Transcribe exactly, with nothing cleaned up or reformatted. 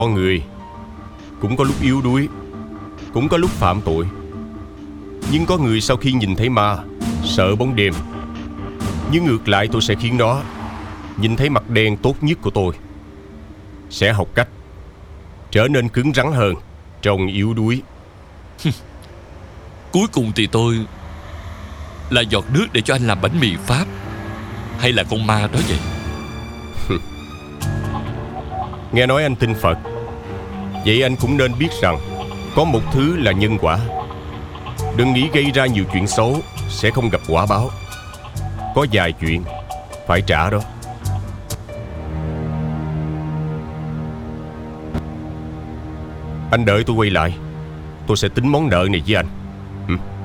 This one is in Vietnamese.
Con người cũng có lúc yếu đuối, cũng có lúc phạm tội. Nhưng có người sau khi nhìn thấy ma sợ bóng đêm, nhưng ngược lại tôi sẽ khiến nó nhìn thấy mặt đen tốt nhất của tôi, sẽ học cách trở nên cứng rắn hơn trong yếu đuối. Cuối cùng thì tôi là giọt nước để cho anh làm bánh mì Pháp, hay là con ma đó vậy? Nghe nói anh tin Phật, vậy anh cũng nên biết rằng có một thứ là nhân quả. Đừng nghĩ gây ra nhiều chuyện xấu sẽ không gặp quả báo. Có vài chuyện phải trả đó. Anh đợi tôi quay lại, tôi sẽ tính món nợ này với anh.